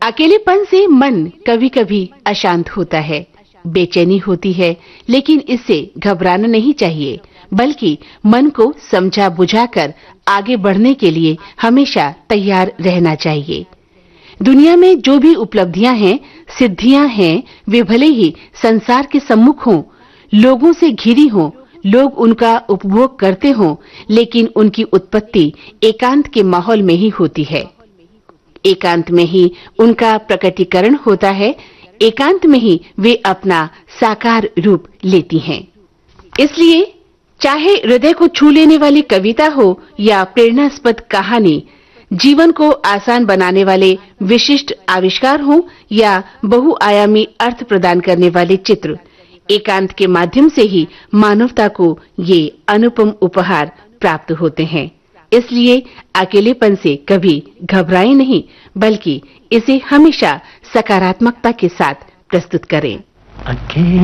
अकेलेपन से मन कभी कभी अशांत होता है, बेचैनी होती है, लेकिन इससे घबराना नहीं चाहिए, बल्कि मन को समझा बुझाकर आगे बढ़ने के लिए हमेशा तैयार रहना चाहिए। दुनिया में जो भी उपलब्धियां हैं, सिद्धियां हैं, वे भले ही संसार के सम्मुख हों, लोगों से घिरी हों, लोग उनका उपभोग करते हों, लेकिन उनकी उत्पत्ति एकांत के माहौल में ही होती है। एकांत में ही उनका प्रकटीकरण होता है, एकांत में ही वे अपना साकार रूप लेती हैं। इसलिए चाहे हृदय को छू लेने वाली कविता हो या प्रेरणास्पद कहानी, जीवन को आसान बनाने वाले विशिष्ट आविष्कार हो या बहुआयामी अर्थ प्रदान करने वाले चित्र, एकांत के माध्यम से ही मानवता को ये अनुपम उपहार प्राप्त होते हैं। इसलिए अकेलेपन से कभी घबराएं नहीं, बल्कि इसे हमेशा सकारात्मकता के साथ प्रस्तुत करें।